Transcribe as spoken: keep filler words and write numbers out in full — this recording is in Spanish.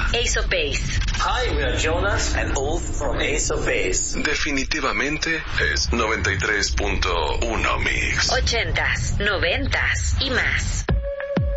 Ace of Base. Hi, we are Jonas and Ulf from Ace of Base. Definitivamente es noventa y tres punto uno Mix. Ochentas, noventas y más.